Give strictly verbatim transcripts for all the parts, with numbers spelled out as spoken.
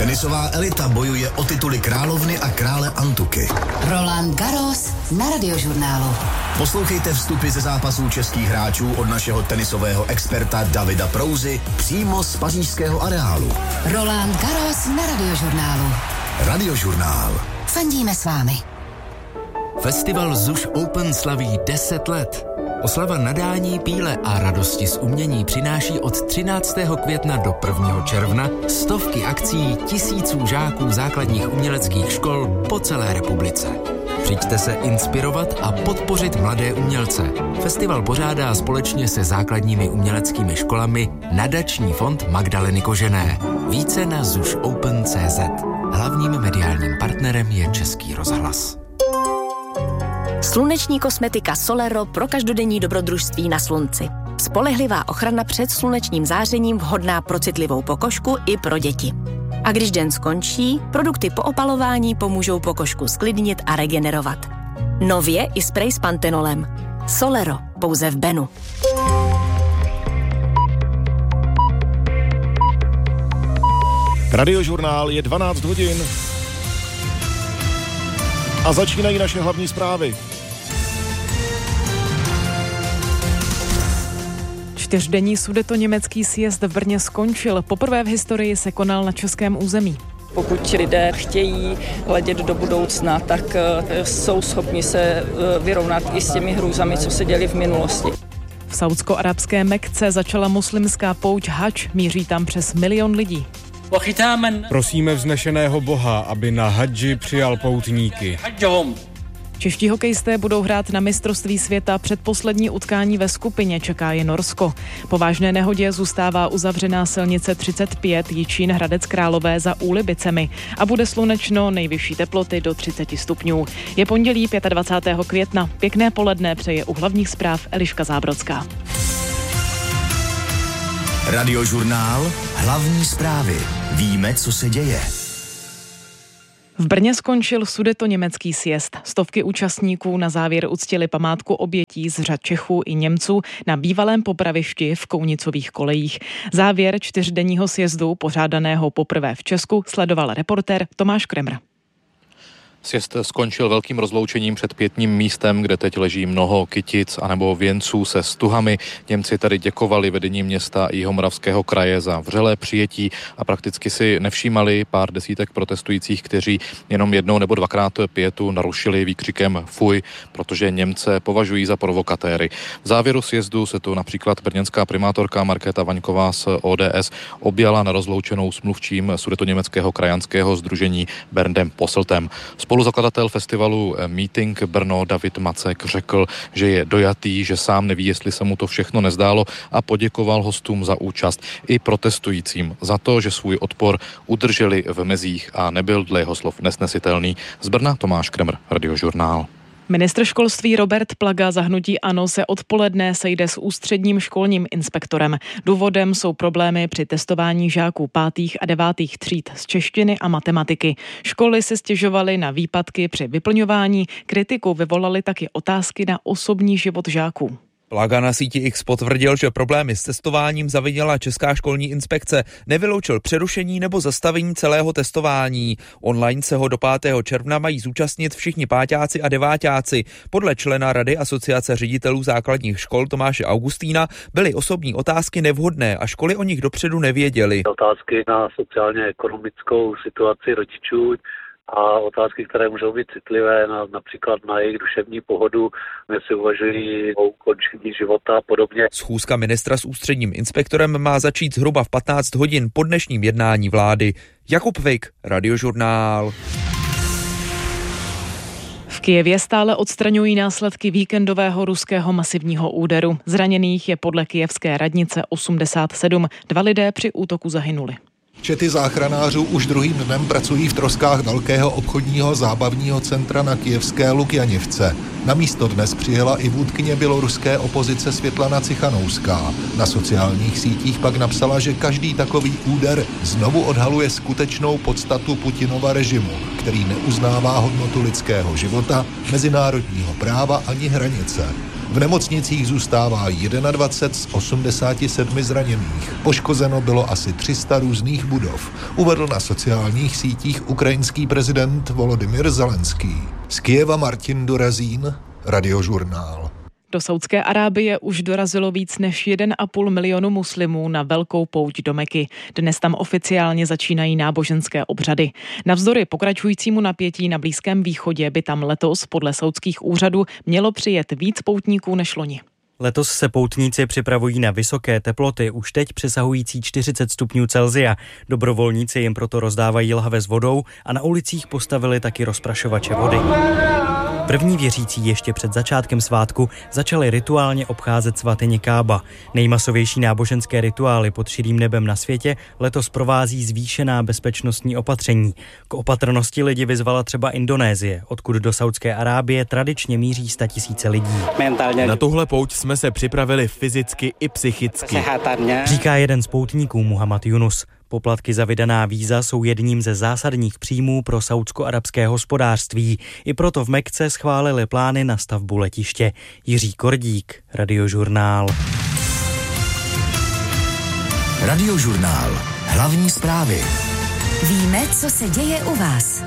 Tenisová elita bojuje o tituly královny a krále Antuky. Roland Garros na Radiožurnálu. Poslouchejte vstupy ze zápasů českých hráčů od našeho tenisového experta Davida Prouzy přímo z pařížského areálu. Roland Garros na Radiožurnálu. Radiožurnál. Fandíme s vámi. Festival Zuš Open slaví deset let. Oslava nadání, píle a radosti z umění přináší od třináctého května do prvního června stovky akcí tisíců žáků základních uměleckých škol po celé republice. Přijďte se inspirovat a podpořit mladé umělce. Festival pořádá společně se základními uměleckými školami Nadační fond Magdaleny Kožené. Více na zuš open tečka cé zet. Hlavním mediálním partnerem je Český rozhlas. Sluneční kosmetika Solero pro každodenní dobrodružství na slunci. Spolehlivá ochrana před slunečním zářením vhodná pro citlivou pokožku i pro děti. A když den skončí, produkty po opalování pomůžou pokožku sklidnit a regenerovat. Nově i sprej s pantenolem. Solero, pouze v Benu. Radiožurnál je dvanáct hodin a začínají naše hlavní zprávy. Čtyřdenní sudetoněmecký sjezd v Brně skončil. Poprvé v historii se konal na českém území. Pokud lidé chtějí hledět do budoucna, tak jsou schopni se vyrovnat i s těmi hrůzami, co se děly v minulosti. V saúdsko-arabské Mekce začala muslimská pouť Hadž, míří tam přes milion lidí. Prosíme vznešeného Boha, aby na hadži přijal poutníky. Čeští hokejisté budou hrát na mistrovství světa. Předposlední utkání ve skupině čeká je Norsko. Po vážné nehodě zůstává uzavřená silnice třicet pět Jičín Hradec Králové za Úlibicemi a bude slunečno, nejvyšší teploty do třicet stupňů. Je pondělí dvacátého pátého května. Pěkné poledne přeje u hlavních zpráv Eliška Zábrodská. Radiožurnál. Hlavní zprávy. Víme, co se děje. V Brně skončil sudetoněmecký sjezd. Stovky účastníků na závěr uctili památku obětí z řad Čechů i Němců na bývalém popravišti v Kounicových kolejích. Závěr čtyřdenního sjezdu, pořádaného poprvé v Česku, sledoval reportér Tomáš Kremr. Sjezd skončil velkým rozloučením před Pětním místem, kde teď leží mnoho kytic anebo věnců se stuhami. Němci tady děkovali vedení města i Jihomoravského kraje za vřelé přijetí a prakticky si nevšímali pár desítek protestujících, kteří jenom jednou nebo dvakrát pietu narušili výkřikem fuj, protože Němce považují za provokatéry. V závěru sjezdu se tu například brněnská primátorka Markéta Vaňková z O D S objala na rozloučenou s mluvčím sudetoněmeckého krajanského sdružení Berndem Posseltem. Spoluzakladatel festivalu Meeting Brno David Macek řekl, že je dojatý, že sám neví, jestli se mu to všechno nezdálo a poděkoval hostům za účast i protestujícím za to, že svůj odpor udrželi v mezích a nebyl dle jeho slov nesnesitelný. Z Brna Tomáš Kremr, Radiožurnál. Ministr školství Robert Plaga za hnutí ANO se odpoledne sejde s ústředním školním inspektorem. Důvodem jsou problémy při testování žáků pátých a devátých tříd z češtiny a matematiky. Školy se stěžovaly na výpadky při vyplňování, kritiku vyvolaly taky otázky na osobní život žáků. Plaga na síti X potvrdil, že problémy s testováním zavinila Česká školní inspekce. Nevyloučil přerušení nebo zastavení celého testování. Online se ho do pátého června mají zúčastnit všichni páťáci a deváťáci. Podle člena Rady asociace ředitelů základních škol Tomáše Augustína byly osobní otázky nevhodné a školy o nich dopředu nevěděly. Otázky na sociálně-ekonomickou situaci rodičů a otázky, které můžou být citlivé, na, například na jejich duševní pohodu, jestli uvažují o ukončení života a podobně. Schůzka ministra s ústředním inspektorem má začít zhruba v patnáct hodin po dnešním jednání vlády. Jakub Vik, Radiožurnál. V Kyjevě stále odstraňují následky víkendového ruského masivního úderu. Zraněných je podle kyjevské radnice osmdesát sedm. Dva lidé při útoku zahynuli. Čety záchranářů už druhým dnem pracují v troskách velkého obchodního zábavního centra na kyjevské Lukjanivce. Na místo dnes přijela i vůdkyně běloruské opozice Světlana Cichanouská. Na sociálních sítích pak napsala, že každý takový úder znovu odhaluje skutečnou podstatu Putinova režimu, který neuznává hodnotu lidského života, mezinárodního práva ani hranice. V nemocnicích zůstává dvacet jedna z osmdesáti sedmi zraněných. Poškozeno bylo asi tři sta různých budov, uvedl na sociálních sítích ukrajinský prezident Volodymyr Zelenský. Z Kyjeva Martin Dorazín, Radiožurnál. Do Saúdské Arábie už dorazilo víc než jeden a půl milionu muslimů na velkou pouť do Meky. Dnes tam oficiálně začínají náboženské obřady. Navzdory pokračujícímu napětí na Blízkém východě by tam letos podle saúdských úřadů mělo přijet víc poutníků než loni. Letos se poutníci připravují na vysoké teploty, už teď přesahující čtyřicet stupňů Celsia. Dobrovolníci jim proto rozdávají lahve s vodou a na ulicích postavili taky rozprašovače vody. První věřící ještě před začátkem svátku začali rituálně obcházet svatyni Kába. Nejmasovější náboženské rituály pod širým nebem na světě letos provází zvýšená bezpečnostní opatření. K opatrnosti lidi vyzvala třeba Indonésie, odkud do Saúdské Arábie tradičně míří statisíce lidí. Na tuhle pouť jsme se připravili fyzicky i psychicky, říká jeden z poutníků Muhammad Yunus. Poplatky za vydaná víza jsou jedním ze zásadních příjmů pro saúdsko-arabské hospodářství. I proto v Mekce schválili plány na stavbu letiště. Jiří Kordík, Radiožurnál. Radiožurnál. Hlavní zprávy. Víme, co se děje u vás.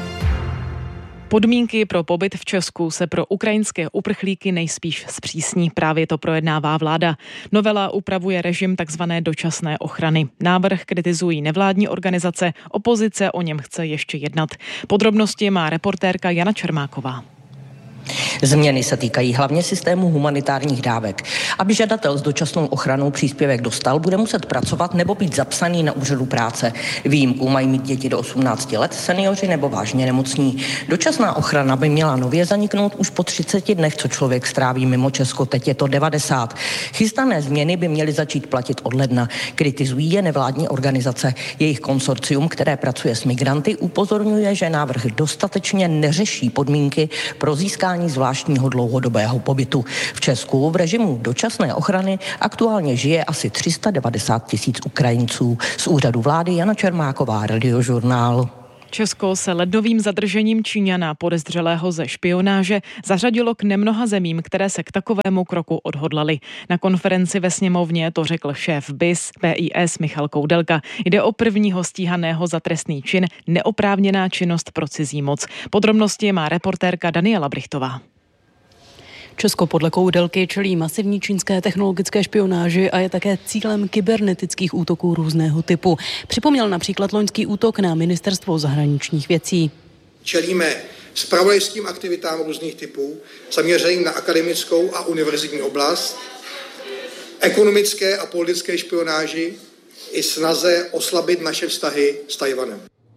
Podmínky pro pobyt v Česku se pro ukrajinské uprchlíky nejspíš zpřísní. Právě to projednává vláda. Novela upravuje režim takzvané dočasné ochrany. Návrh kritizují nevládní organizace, opozice o něm chce ještě jednat. Podrobnosti má reportérka Jana Čermáková. Změny se týkají hlavně systému humanitárních dávek. Aby žadatel s dočasnou ochranou příspěvek dostal, bude muset pracovat nebo být zapsaný na úřadu práce. Výjimku mají mít děti do osmnácti let, seniori nebo vážně nemocní. Dočasná ochrana by měla nově zaniknout už po třiceti dnech, co člověk stráví mimo Česko, teď je to devadesát. Chystané změny by měly začít platit od ledna. Kritizují je nevládní organizace. Jejich konsorcium, které pracuje s migranty, upozorňuje, že návrh dostatečně neřeší podmínky pro získání zvláštního dlouhodobého pobytu. V Česku v režimu dočasné ochrany aktuálně žije asi tři sta devadesát tisíc Ukrajinců. Z úřadu vlády Jana Čermáková, Radiožurnál. Česko se lednovým zadržením Číňana podezřelého ze špionáže zařadilo k nemnoha zemím, které se k takovému kroku odhodlaly. Na konferenci ve sněmovně to řekl šéf B I S P I S Michal Koudelka. Jde o prvního stíhaného za trestný čin neoprávněná činnost pro cizí moc. Podrobnosti má reportérka Daniela Brichtová. Česko podle Koudelky čelí masivní čínské technologické špionáži a je také cílem kybernetických útoků různého typu. Připomněl například loňský útok na ministerstvo zahraničních věcí. Čelíme zpravodajským aktivitám různých typů, zaměřeným na akademickou a univerzitní oblast, ekonomické a politické špionáži i snaze oslabit naše vztahy s Tchajwanem.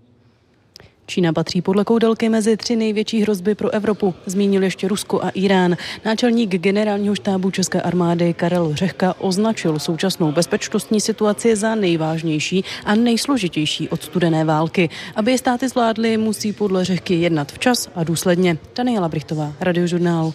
Čína patří podle Koudelky mezi tři největší hrozby pro Evropu. Zmínil ještě Rusko a Irán. Náčelník generálního štábu České armády Karel Řehka označil současnou bezpečnostní situaci za nejvážnější a nejsložitější od studené války. Aby je státy zvládly, musí podle Řehky jednat včas a důsledně. Daniela Brichtová, Radiožurnál.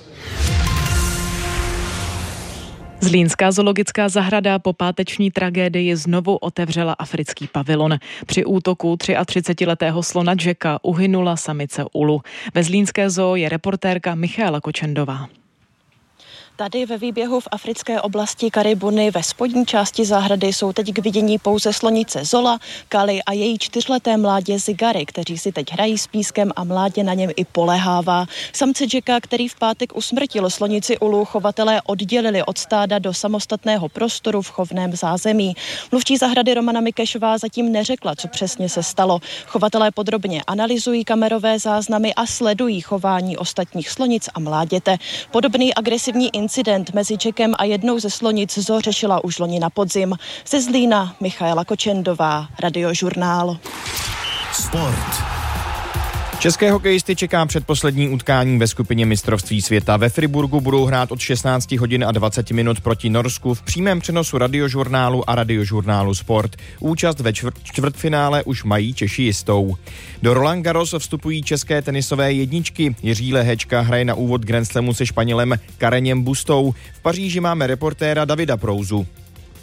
Zlínská zoologická zahrada po páteční tragédii znovu otevřela africký pavilon. Při útoku třiatřicetiletého slona Jacka uhynula samice Ulu. Ve zlínské zoo je reportérka Michaela Kočendová. Tady ve výběhu v africké oblasti Karibuny ve spodní části zahrady jsou teď k vidění pouze slonice Zola, Kali a její čtyřleté mládě Zigary, kteří si teď hrají s pískem a mládě na něm i polehává. Samce Jacka, který v pátek usmrtil slonici Ulu, chovatelé oddělili od stáda do samostatného prostoru v chovném zázemí. Mluvčí zahrady Romana Mikešová zatím neřekla, co přesně se stalo. Chovatelé podrobně analyzují kamerové záznamy a sledují chování ostatních slonic a mláděte. Podobný agresivní incident mezi Jackem a jednou ze slonic zoo řešila už loni na podzim. Ze Zlína Michaela Kočendová, Radiožurnál. Sport. České hokejisty čeká předposlední utkání ve skupině mistrovství světa. Ve Friburgu budou hrát od šestnáct hodin a dvacet minut proti Norsku v přímém přenosu Radiožurnálu a Radiožurnálu Sport. Účast ve čtvrt, čtvrtfinále už mají Češi jistou. Do Roland Garros vstupují české tenisové jedničky. Jiří Lehečka hraje na úvod Grand Slamu se Španělem Kareněm Bustou. V Paříži máme reportéra Davida Prouzu.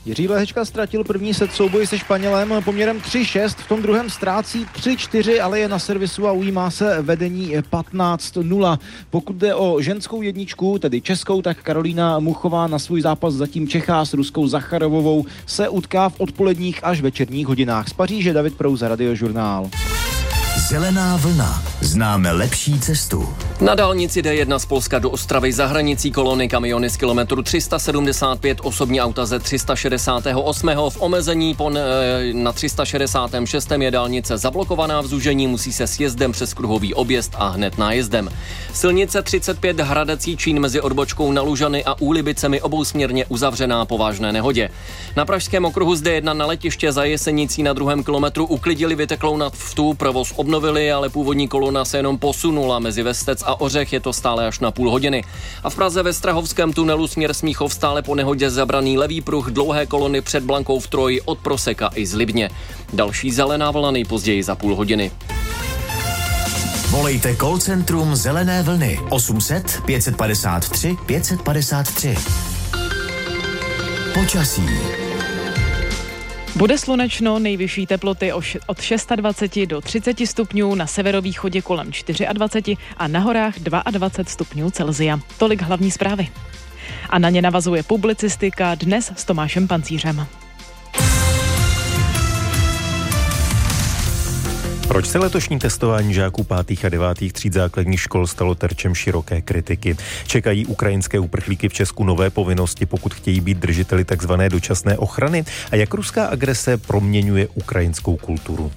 Jiří Lehečka ztratil první set souboji se Španělem poměrem tři šest, v tom druhém ztrácí tři čtyři, ale je na servisu a ujímá se vedení patnáct nula. Pokud jde o ženskou jedničku, tedy českou, tak Karolína Muchová na svůj zápas zatím čeká s ruskou Zacharovovou, se utká v odpoledních až večerních hodinách. Z Paříže David Prouza, Radiožurnál. Zelená vlna. Známe lepší cestu. Na dálnici D jedna z Polska do Ostravy za hranicí kolony kamiony z kilometru tři sta sedmdesát pět, osobní auta ze tři sta šedesát osm. V omezení pon, na tři sta šedesát šest je dálnice zablokovaná v zúžení, musí se sjezdem přes kruhový objezd a hned nájezdem. Silnice třicet pět Hradec Jičín mezi odbočkou na Lužany a Úlibicemi obousměrně uzavřená po vážné nehodě. Na pražském okruhu z D jedna na letiště za Jesenicí na druhém kilometru uklidili vyteklou naftu, provoz obnovili, ale původní kolona se jenom posunula mezi Vestec a Ořech, je to stále až na půl hodiny. A v Praze ve Strahovském tunelu směr Smíchov stále po nehodě zabraný levý pruh dlouhé kolony před Blankou v Troji od Proseka i z Libně. Další zelená vlna nejpozději za půl hodiny. Volejte call centrum Zelené vlny osm set pět padesát tři pět padesát tři. Počasí. Bude slunečno, nejvyšší teploty od dvacet šest do třicet stupňů, na severovýchodě kolem dvacet čtyři a na horách dvacet dva stupňů Celsia. Tolik hlavní zprávy. A na ně navazuje publicistika dnes s Tomášem Pancířem. Proč se letošní testování žáků pátých a devátých tříd základních škol stalo terčem široké kritiky? Čekají ukrajinské uprchlíky v Česku nové povinnosti, pokud chtějí být držiteli takzvané dočasné ochrany? A jak ruská agrese proměňuje ukrajinskou kulturu?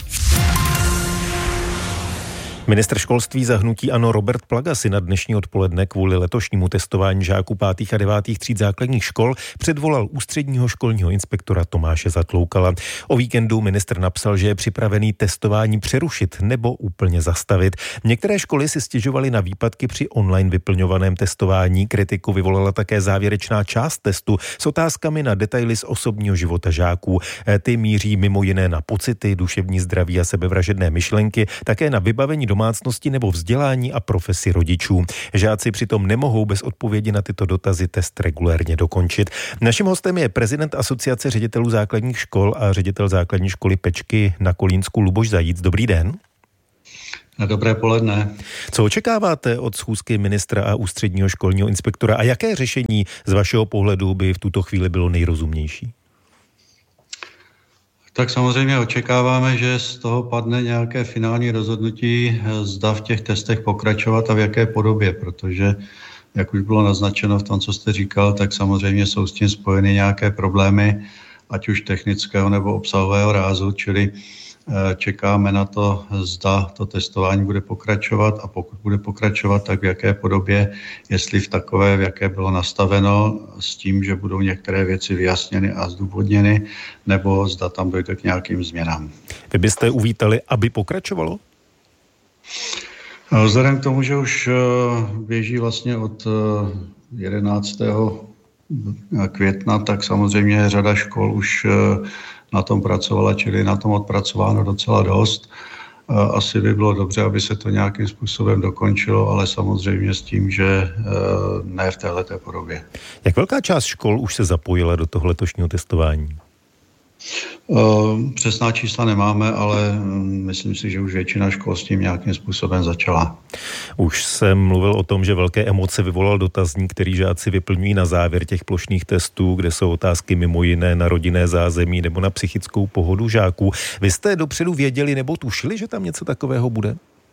Ministr školství za hnutí ANO Robert Plaga si na dnešní odpoledne kvůli letošnímu testování žáků pátých a devátých tříd základních škol předvolal ústředního školního inspektora Tomáše Zatloukala. O víkendu ministr napsal, že je připravený testování přerušit nebo úplně zastavit. Některé školy si stěžovaly na výpadky při online vyplňovaném testování. Kritiku vyvolala také závěrečná část testu s otázkami na detaily z osobního života žáků. Ty míří mimo jiné na pocity, duševní zdraví a sebevražedné myšlenky, také na vybavení domácnosti nebo vzdělání a profesi rodičů. Žáci přitom nemohou bez odpovědi na tyto dotazy test regulérně dokončit. Naším hostem je prezident Asociace ředitelů základních škol a ředitel základní školy Pečky na Kolínsku Luboš Zajíc. Dobrý den. Dobré poledne. Co očekáváte od schůzky ministra a ústředního školního inspektora a jaké řešení z vašeho pohledu by v tuto chvíli bylo nejrozumnější? Tak samozřejmě očekáváme, že z toho padne nějaké finální rozhodnutí, zda v těch testech pokračovat a v jaké podobě, protože, jak už bylo naznačeno v tom, co jste říkal, tak samozřejmě jsou s tím spojeny nějaké problémy, ať už technického nebo obsahového rázu, čili čekáme na to, zda to testování bude pokračovat a pokud bude pokračovat, tak v jaké podobě, jestli v takové, v jaké bylo nastaveno, s tím, že budou některé věci vyjasněny a zdůvodněny, nebo zda tam dojde k nějakým změnám. Vy byste uvítali, aby pokračovalo? Vzhledem k tomu, že už běží vlastně od jedenáctého května, tak samozřejmě řada škol už na tom pracovala, čili na tom odpracováno docela dost. Asi by bylo dobře, aby se to nějakým způsobem dokončilo, ale samozřejmě s tím, že ne v téhleté podobě. Jak velká část škol už se zapojila do toho letošního testování? Přesná čísla nemáme, ale myslím si, že už většina škol s tím nějakým způsobem začala. Už jsem mluvil o tom, že velké emoce vyvolal dotazník, který žáci vyplňují na závěr těch plošných testů, kde jsou otázky mimo jiné na rodinné zázemí nebo na psychickou pohodu žáků. Vy jste dopředu věděli nebo tušili, že tam něco takového bude?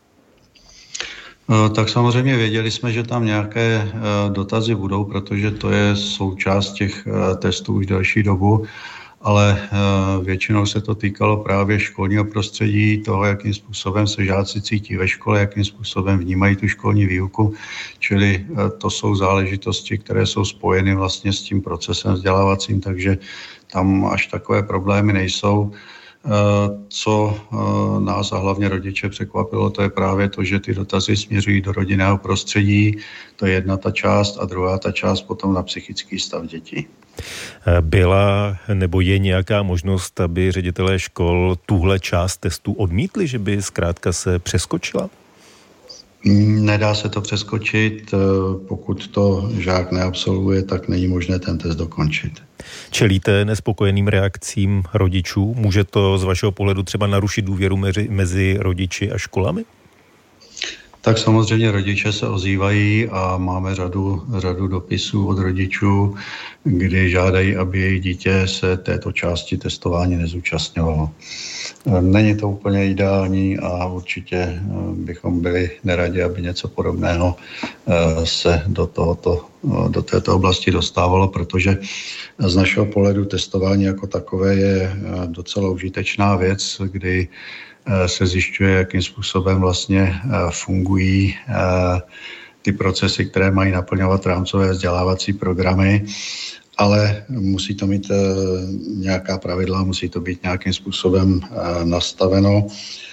Tak samozřejmě věděli jsme, že tam nějaké dotazy budou, protože to je součást těch testů už delší dobu. Ale většinou se to týkalo právě školního prostředí, toho, jakým způsobem se žáci cítí ve škole, jakým způsobem vnímají tu školní výuku, čili to jsou záležitosti, které jsou spojeny vlastně s tím procesem vzdělávacím, takže tam až takové problémy nejsou. Co nás a hlavně rodiče překvapilo, to je právě to, že ty dotazy směřují do rodinného prostředí, to je jedna ta část a druhá ta část potom na psychický stav dětí. Byla nebo je nějaká možnost, aby ředitelé škol tuhle část testů odmítli, že by zkrátka se přeskočila? Nedá se to přeskočit, pokud to žák neabsolvuje, tak není možné ten test dokončit. Čelíte nespokojeným reakcím rodičů? Může to z vašeho pohledu třeba narušit důvěru mezi, mezi rodiči a školami? Tak samozřejmě rodiče se ozývají a máme řadu, řadu dopisů od rodičů, kdy žádají, aby jejich dítě se této části testování nezúčastňovalo. Není to úplně ideální a určitě bychom byli neradi, aby něco podobného se do, tohoto, do této oblasti dostávalo, protože z našeho pohledu testování jako takové je docela užitečná věc, kdy se zjišťuje, jakým způsobem vlastně fungují ty procesy, které mají naplňovat rámcové vzdělávací programy, ale musí to mít nějaká pravidla, musí to být nějakým způsobem nastaveno.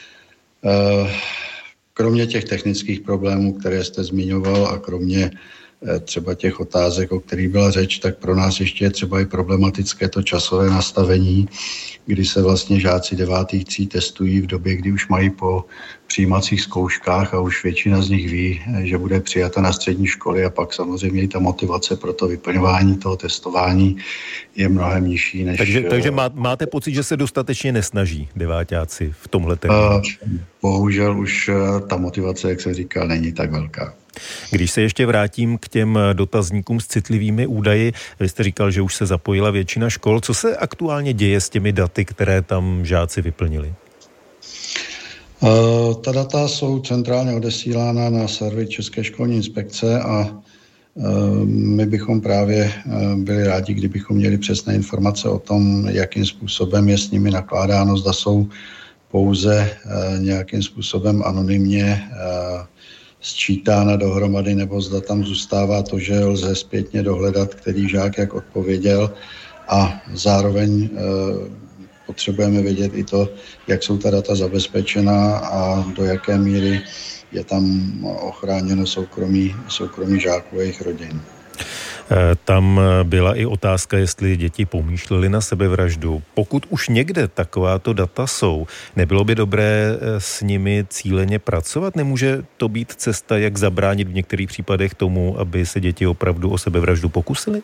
Kromě těch technických problémů, které jste zmiňoval a kromě třeba těch otázek, o kterých byla řeč, tak pro nás ještě je třeba i problematické to časové nastavení, kdy se vlastně žáci devátých tříd testují v době, kdy už mají po přijímacích zkouškách a už většina z nich ví, že bude přijata na střední školy a pak samozřejmě i ta motivace pro to vyplňování toho testování je mnohem nižší než... Takže, takže má, máte pocit, že se dostatečně nesnaží deváťáci v tomhle termínu? Bohužel už ta motivace, jak se říká, není tak velká. Když se ještě vrátím k těm dotazníkům s citlivými údaji, vy jste říkal, že už se zapojila většina škol. Co se aktuálně děje s těmi daty, které tam žáci vyplnili? Uh, ta data jsou centrálně odesílána na server České školní inspekce a uh, my bychom právě uh, byli rádi, kdybychom měli přesné informace o tom, jakým způsobem je s nimi nakládáno, zda jsou pouze uh, nějakým způsobem anonymně uh, sčítána dohromady, nebo zda tam zůstává to, že lze zpětně dohledat, který žák jak odpověděl a zároveň e, potřebujeme vědět i to, jak jsou ta data zabezpečená a do jaké míry je tam ochráněno soukromí, soukromí žáků a jejich rodin. Tam byla i otázka, jestli děti pomýšlely na sebevraždu. Pokud už někde takováto data jsou, nebylo by dobré s nimi cíleně pracovat? Nemůže to být cesta, jak zabránit v některých případech tomu, aby se děti opravdu o sebevraždu pokusily?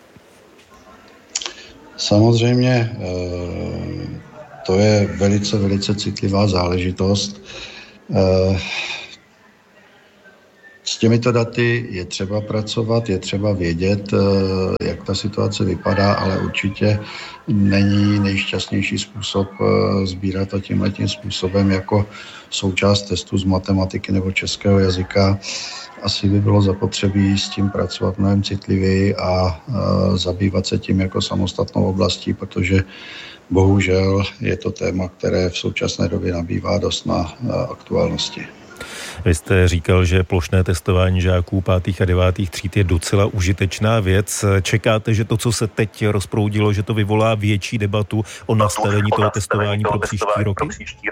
Samozřejmě to je velice, velice citlivá záležitost. S těmito daty je třeba pracovat, je třeba vědět, jak ta situace vypadá, ale určitě není nejšťastnější způsob sbírat to tímhletím způsobem jako součást testu z matematiky nebo českého jazyka. Asi by bylo zapotřebí s tím pracovat mnohem citlivěji a zabývat se tím jako samostatnou oblastí, protože bohužel je to téma, které v současné době nabývá dost na aktuálnosti. Vy jste říkal, že plošné testování žáků pátých a devátých tříd je docela užitečná věc. Čekáte, že to, co se teď rozproudilo, že to vyvolá větší debatu o nastavení toho testování pro příští roky?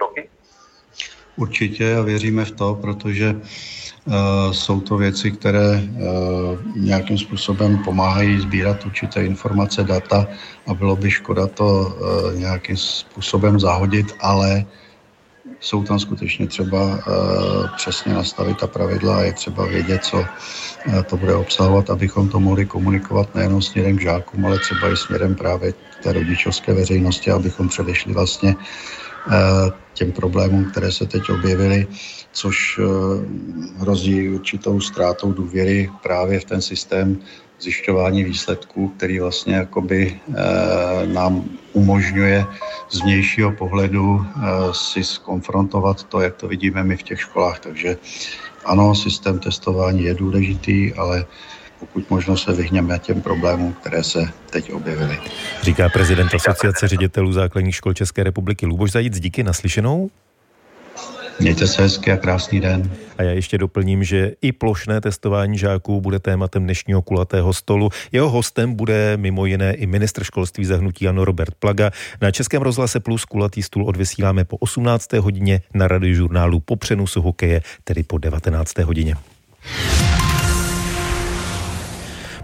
Určitě a věříme v to, protože uh, jsou to věci, které uh, nějakým způsobem pomáhají sbírat určité informace, data a bylo by škoda to uh, nějakým způsobem zahodit, ale jsou tam skutečně třeba uh, přesně nastavit ta pravidla a je třeba vědět, co uh, to bude obsahovat, abychom to mohli komunikovat nejenom směrem k žákům, ale třeba i směrem právě k té rodičovské veřejnosti, abychom předešli vlastně uh, těm problémům, které se teď objevily, což uh, hrozí určitou ztrátou důvěry právě v ten systém zjišťování výsledků, který vlastně jakoby e, nám umožňuje z vnějšího pohledu e, si zkonfrontovat to, jak to vidíme my v těch školách. Takže ano, systém testování je důležitý, ale pokud možno se vyhněme těm problémům, které se teď objevily. Říká prezident Asociace ředitelů základních škol České republiky Luboš Zajíc. Díky, naslyšenou. Mějte se hezky a krásný den. A já ještě doplním, že i plošné testování žáků bude tématem dnešního kulatého stolu. Jeho hostem bude mimo jiné i ministr školství za hnutí ANO Robert Plaga. Na Českém rozhlase Plus kulatý stůl odvysíláme po osmnácté hodině, na Radiožurnálu po přenosu hokeje, tedy po devatenácté hodině.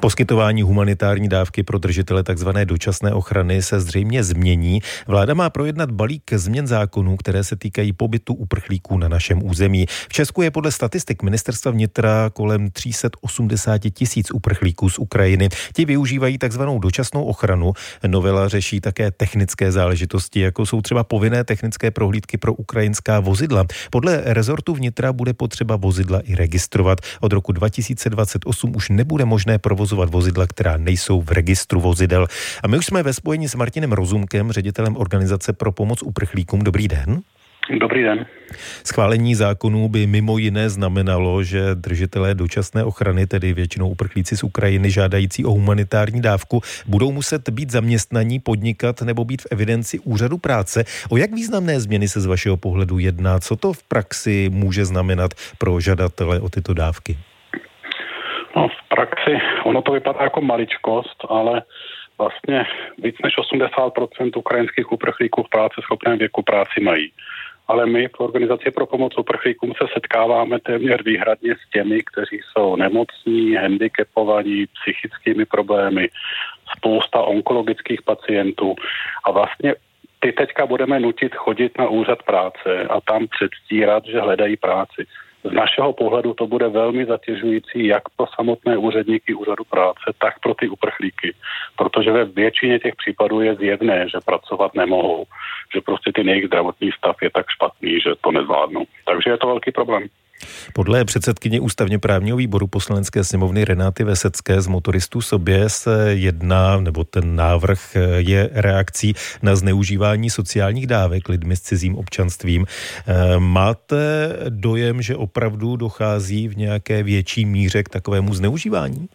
Poskytování humanitární dávky pro držitele tzv. Dočasné ochrany se zřejmě změní. Vláda má projednat balík změn zákonů, které se týkají pobytu uprchlíků na našem území. V Česku je podle statistik ministerstva vnitra kolem tři sta osmdesát tisíc uprchlíků z Ukrajiny. Ti využívají takzvanou dočasnou ochranu. Novela řeší také technické záležitosti, jako jsou třeba povinné technické prohlídky pro ukrajinská vozidla. Podle rezortu vnitra bude potřeba vozidla i registrovat. Od roku dva tisíce dvacet osm už nebude možné provozovat vozidla, která nejsou v registru vozidel. A my už jsme ve spojení s Martinem Rozumkem, ředitelem Organizace pro pomoc uprchlíkům. Dobrý den. Dobrý den. Schválení zákonů by mimo jiné znamenalo, že držitelé dočasné ochrany, tedy většinou uprchlíci z Ukrajiny žádající o humanitární dávku, budou muset být zaměstnaní, podnikat nebo být v evidenci úřadu práce. O jak významné změny se z vašeho pohledu jedná? Co to v praxi může znamenat pro žadatele o tyto dávky? No, v praxi ono to vypadá jako maličkost, ale vlastně víc než osmdesát procent ukrajinských uprchlíků v práce schopném věku práci mají. Ale my v Organizaci pro pomoc uprchlíkům se setkáváme téměř výhradně s těmi, kteří jsou nemocní, handicapovaní, psychickými problémy, spousta onkologických pacientů a vlastně ty teďka budeme nutit chodit na úřad práce a tam předstírat, že hledají práci. Z našeho pohledu to bude velmi zatěžující jak pro samotné úředníky úřadu práce, tak pro ty uprchlíky. Protože ve většině těch případů je zjevné, že pracovat nemohou. Že prostě ten jejich zdravotní stav je tak špatný, že to nezvládnou. Takže je to velký problém. Podle předsedkyně ústavně právního výboru Poslanecké sněmovny Renáty Vesecké z Motoristů sobě se jedná, nebo ten návrh je reakcí na zneužívání sociálních dávek lidmi s cizím občanstvím. Máte dojem, že opravdu dochází v nějaké větší míře k takovému zneužívání?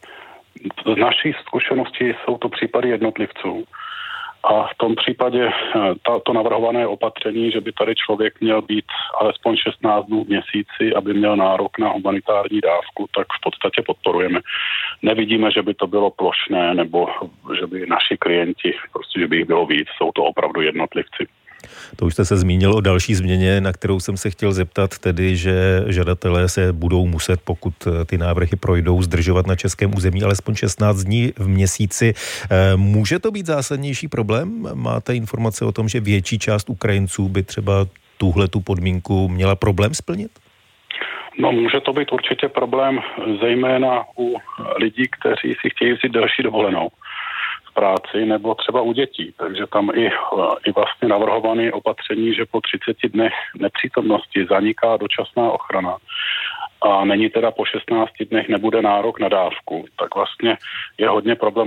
Z naší zkušenosti jsou to případy jednotlivců. A v tom případě ta, to navrhované opatření, že by tady člověk měl být alespoň šestnáct dnů v měsíci, aby měl nárok na humanitární dávku, tak v podstatě podporujeme. Nevidíme, že by to bylo plošné, nebo že by naši klienti, prostě, že by jich bylo víc, jsou to opravdu jednotlivci. To už jste se zmínil o další změně, na kterou jsem se chtěl zeptat, tedy, že žadatelé se budou muset, pokud ty návrhy projdou, zdržovat na českém území alespoň šestnáct dní v měsíci. Může to být zásadnější problém? Máte informace o tom, že větší část Ukrajinců by třeba tuhle tu podmínku měla problém splnit? No, může to být určitě problém, zejména u lidí, kteří si chtějí vzít delší dovolenou práci nebo třeba u dětí. Takže tam i, i vlastně navrhované opatření, že po třiceti dnech nepřítomnosti zaniká dočasná ochrana a není teda po šestnácti dnech nebude nárok na dávku, tak vlastně je hodně problém